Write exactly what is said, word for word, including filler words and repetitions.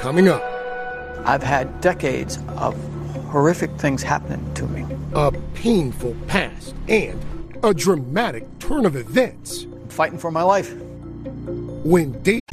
coming up. I've had decades of horrific things happening to me. A painful past and a dramatic turn of events. I'm fighting for my life. When